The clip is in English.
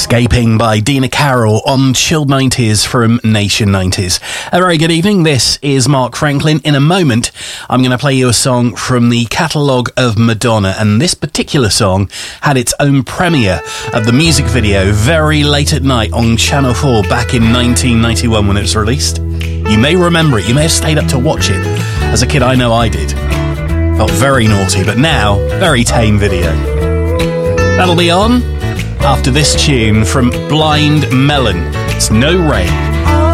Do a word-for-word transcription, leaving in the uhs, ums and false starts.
Escaping by Dina Carroll on Chilled nineties from Nation nineties. A very good evening, this is Mark Franklin. In a moment, I'm going to play you a song from the catalogue of Madonna, and this particular song had its own premiere of the music video very late at night on Channel four back in nineteen ninety-one when it was released. You may remember it, you may have stayed up to watch it. As a kid, I know I did. Felt very naughty, but now, very tame video. That'll be on after this tune from Blind Melon. It's No Rain.